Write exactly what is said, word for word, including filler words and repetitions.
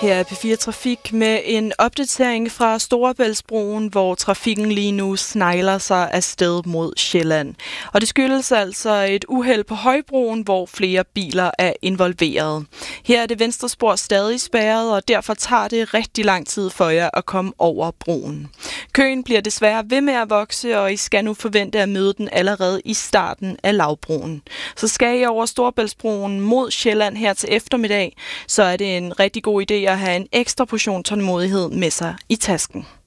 Her er P fire Trafik med en opdatering fra Storebæltsbroen, hvor trafikken lige nu snegler sig afsted mod Sjælland. Og det skyldes altså et uheld på Højbroen, hvor flere biler er involveret. Her er det venstre spor stadig spærret, og derfor tager det rigtig lang tid for jer at komme over broen. Køen bliver desværre ved med at vokse, og I skal nu forvente at møde den allerede i starten af Lavbroen. Så skal I over Storebæltsbroen mod Sjælland her til eftermiddag, så er det en rigtig god idé at have en ekstra portion tålmodighed med sig i tasken.